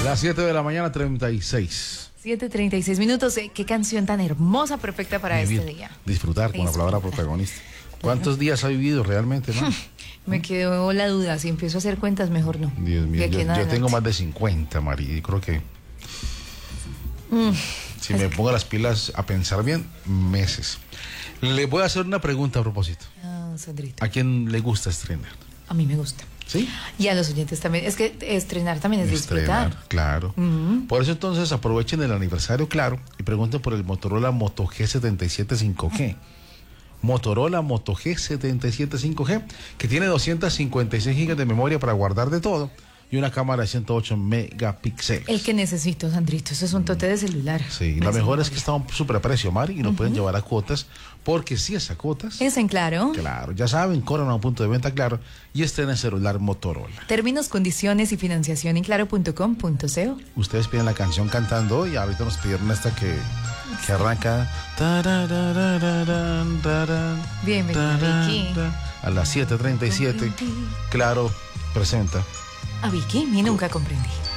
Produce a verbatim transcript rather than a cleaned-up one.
Las siete de la mañana, treinta y seis. siete treinta y seis minutos. Qué canción tan hermosa, perfecta para Vivir, este día. Disfrutar con Disfrutar. la palabra protagonista. ¿Cuántos días ha vivido realmente, man? Me quedó la duda, si empiezo a hacer cuentas, mejor no. Dios mío, De aquí yo, en yo adelante. tengo más de cincuenta, Mari, y creo que Mm, si me pongo las pilas a pensar bien, meses. Le voy a hacer una pregunta a propósito. ah, Sandrita, ¿A quién le gusta estrenar? a mí me gusta. ¿Sí? Y a los oyentes también. Es que estrenar también es Estrenar, disfrutar. claro. Mm. Por eso entonces aprovechen el aniversario, claro, y pregunten por el Motorola Moto G setenta y siete cinco G. Motorola Moto G setenta y siete cinco G, que tiene doscientos cincuenta y seis gigas de memoria para guardar de todo y una cámara de ciento ocho megapíxeles. El que necesito, Sandrito. Eso es un tote de celular. Sí, la mejor es que está a un super precio, Mari, y lo pueden llevar a cuotas, porque si es a cuotas, Es en claro. claro, ya saben, corran a un punto de venta claro y estén en celular Motorola. Términos, condiciones y financiación en claro punto com punto co. Ustedes piden la canción cantando y ahorita nos pidieron esta que, que arranca tarararararán, tarán, Bienvenido, tarán, Vicky. tarán. A las siete treinta y siete. Claro, presenta A Vicky, ni nunca comprendí.